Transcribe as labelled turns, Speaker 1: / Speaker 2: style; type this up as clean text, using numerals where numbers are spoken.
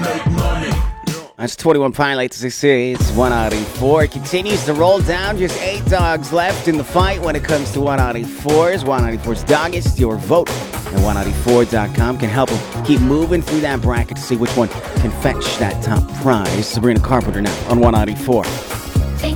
Speaker 1: make money.
Speaker 2: That's 21 Pilots. This is 184. It continues to roll down. Just 8 dogs left in the fight when it comes to 184s. 184's Doggist. Your vote at 184.com can help them keep moving through that bracket to see which one can fetch that top prize. Sabrina Carpenter now on 184.